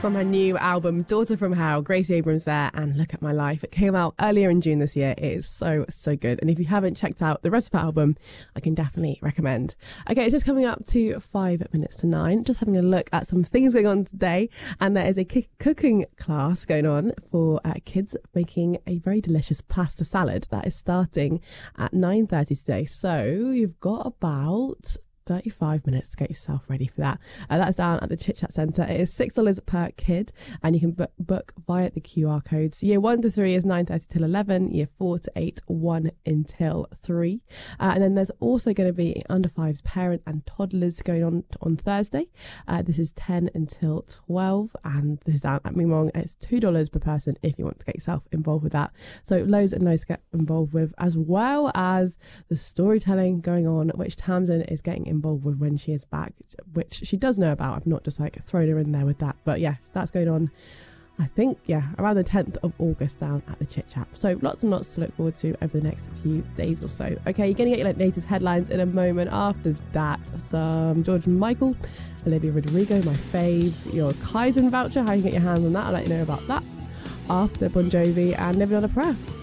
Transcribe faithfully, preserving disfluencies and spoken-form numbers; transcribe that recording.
from her new album, Daughter from Hell. Gracie Abrams there, and Look at My Life. It came out earlier in June this year. It is so, so good. And if you haven't checked out the rest of her album, I can definitely recommend. Okay, it's just coming up to five minutes to nine. Just having a look at some things going on today. And there is a c- cooking class going on for uh, kids making a very delicious pasta salad that is starting at nine thirty today. So you've got about thirty-five minutes to get yourself ready for that. Uh, that's down at the Chit Chat Centre. It is six dollars per kid, and you can book, book via the Q R codes. Year one to three is nine thirty till eleven. Year four to eight, one until three. Uh, and then there's also going to be under fives parent and toddlers going on on Thursday. Uh, this is ten until twelve, and this is down at Mimong. It's two dollars per person if you want to get yourself involved with that. So loads and loads to get involved with, as well as the storytelling going on, which Tamsin is getting involved with when she is back, which she does know about. I've not just like thrown her in there with that, but yeah, that's going on, I think, yeah, around the tenth of August down at the Chit Chat. So lots and lots to look forward to over the next few days or so. Okay, you're going to get your latest headlines in a moment. After that, some George Michael, Olivia Rodrigo, my fave, your Kaizen voucher, how you get your hands on that, I'll let you know about that after Bon Jovi and Living on a Prayer.